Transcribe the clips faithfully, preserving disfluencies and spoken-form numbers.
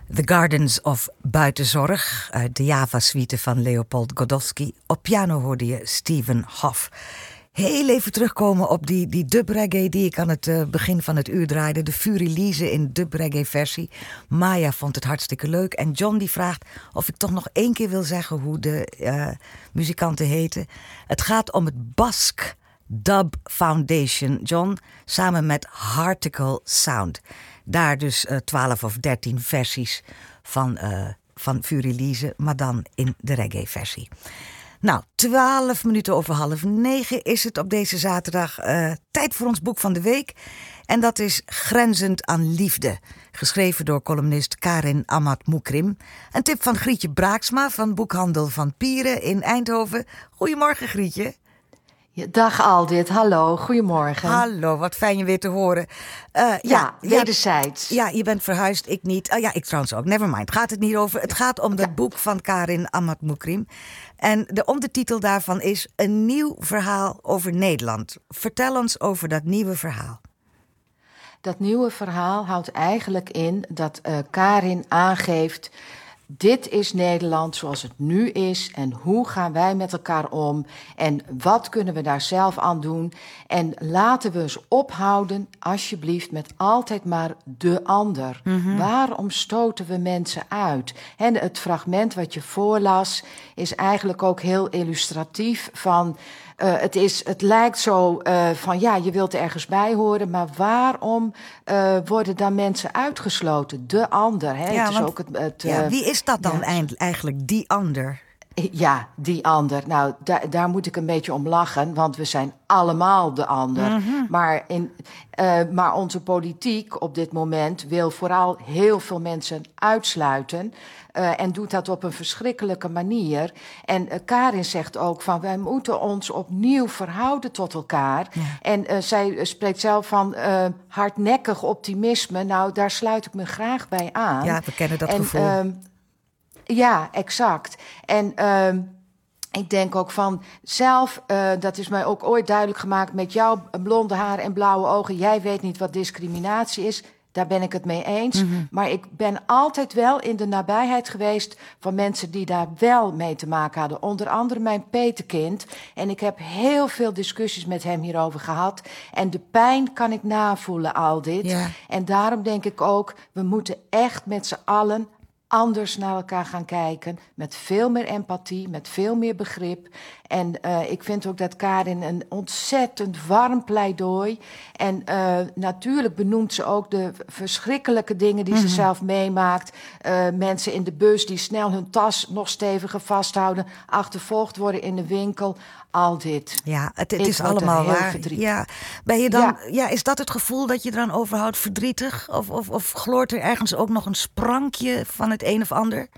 The Gardens of Buitenzorg uit de Java-suite van Leopold Godowski. Op piano hoorde je Stephen Hoff. Heel even terugkomen op die, die dub-reggae die ik aan het uh, begin van het uur draaide. De Furielise in dub-reggae-versie. Maya vond het hartstikke leuk. En John die vraagt of ik toch nog één keer wil zeggen hoe de uh, muzikanten heten. Het gaat om het Basque Dub Foundation, John, samen met Harticle Sound. Daar dus twaalf uh, of dertien versies van, uh, van Furielise, maar dan in de reggae-versie. Nou, twaalf minuten over half negen is het op deze zaterdag. Uh, tijd voor ons boek van de week. En dat is Grenzend aan Liefde. Geschreven door columnist Karin Amat Moukrim. Een tip van Grietje Braaksma van Boekhandel van Pieren in Eindhoven. Goedemorgen, Grietje. Ja, dag Aldit, hallo, goedemorgen. Hallo, wat fijn je weer te horen. Uh, ja, ja, wederzijds. Ja, je bent verhuisd, ik niet. Uh, ja, ik trouwens ook, nevermind. Gaat het niet over. Het gaat om het ja. boek van Karin Amat Moukrim. En de ondertitel daarvan is Een nieuw verhaal over Nederland. Vertel ons over dat nieuwe verhaal. Dat nieuwe verhaal houdt eigenlijk in dat uh, Karin aangeeft: dit is Nederland zoals het nu is en hoe gaan wij met elkaar om en wat kunnen we daar zelf aan doen. En laten we eens ophouden, alsjeblieft, met altijd maar de ander. Mm-hmm. Waarom stoten we mensen uit? En het fragment wat je voorlas is eigenlijk ook heel illustratief van Uh, het, is, het lijkt zo uh, van, ja, je wilt ergens bij horen, maar waarom uh, worden dan mensen uitgesloten? De ander, hè? Ja, het is want, ook het, het, uh, ja, wie is dat dan ja. eigenlijk, die ander? Ja, die ander. Nou, da- daar moet ik een beetje om lachen, want we zijn allemaal de ander. Mm-hmm. Maar, in, uh, maar onze politiek op dit moment wil vooral heel veel mensen uitsluiten. Uh, en doet dat op een verschrikkelijke manier. En uh, Karin zegt ook van, wij moeten ons opnieuw verhouden tot elkaar. Ja. En uh, zij spreekt zelf van uh, hardnekkig optimisme. Nou, daar sluit ik me graag bij aan. Ja, we kennen dat en, gevoel. Uh, ja, exact. En uh, ik denk ook van zelf, uh, dat is mij ook ooit duidelijk gemaakt met jouw blonde haar en blauwe ogen. Jij weet niet wat discriminatie is. Daar ben ik het mee eens. Mm-hmm. Maar ik ben altijd wel in de nabijheid geweest van mensen die daar wel mee te maken hadden. Onder andere mijn petekind. En ik heb heel veel discussies met hem hierover gehad. En de pijn kan ik navoelen, al dit. Ja. En daarom denk ik ook, we moeten echt met z'n allen anders naar elkaar gaan kijken. Met veel meer empathie, met veel meer begrip. En uh, ik vind ook dat Karin een ontzettend warm pleidooi. En uh, natuurlijk benoemt ze ook de verschrikkelijke dingen die mm-hmm. ze zelf meemaakt. Uh, mensen in de bus die snel hun tas nog steviger vasthouden. Achtervolgd worden in de winkel. Al dit. Ja, het, het is allemaal waar. Ja. Ben je dan, ja. Ja, is dat het gevoel dat je eraan overhoudt verdrietig? Of, of, of gloort er ergens ook nog een sprankje van het een of ander?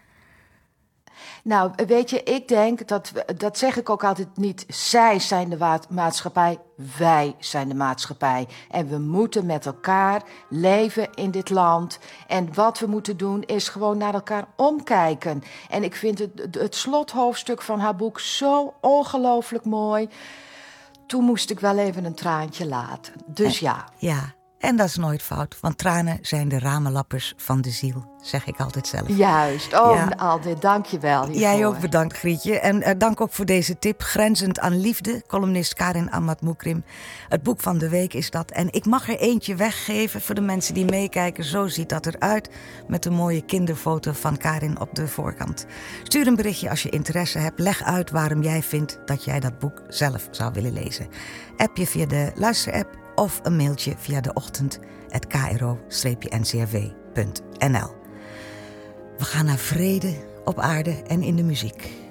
Nou, weet je, ik denk, dat, dat zeg ik ook altijd niet, zij zijn de wa- maatschappij, wij zijn de maatschappij. En we moeten met elkaar leven in dit land. En wat we moeten doen is gewoon naar elkaar omkijken. En ik vind het, het slothoofdstuk van haar boek zo ongelooflijk mooi. Toen moest ik wel even een traantje laten. Dus ja. Ja. En dat is nooit fout, want tranen zijn de ramenlappers van de ziel, zeg ik altijd zelf. Juist, oh ja. Aldit, dank je wel hiervoor. Jij ook bedankt, Grietje. En uh, dank ook voor deze tip, Grenzend aan Liefde, columnist Karin Amat Moukrim. Het boek van de week is dat. En ik mag er eentje weggeven voor de mensen die meekijken. Zo ziet dat eruit, met een mooie kinderfoto van Karin op de voorkant. Stuur een berichtje als je interesse hebt. Leg uit waarom jij vindt dat jij dat boek zelf zou willen lezen. App je via de luisterapp of een mailtje via de ochtend at k r o n c r v punt n l. We gaan naar vrede op aarde en in de muziek.